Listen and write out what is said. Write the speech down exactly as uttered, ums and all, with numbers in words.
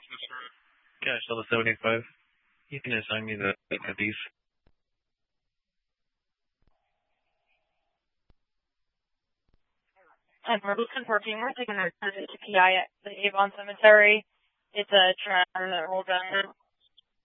Yeah, still the seventy-five. You can assign me the fifties. And we're confirming we're taking our visit to P I at the Avon Cemetery. It's a tractor that rolled down